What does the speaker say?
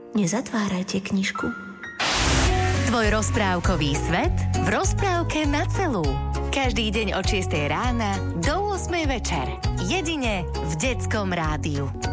nezatvárajte knižku. Tvoj rozprávkový svet v rozprávke na celú. Každý deň od 6 rána do 8 večer. Jedine v Detskom rádiu.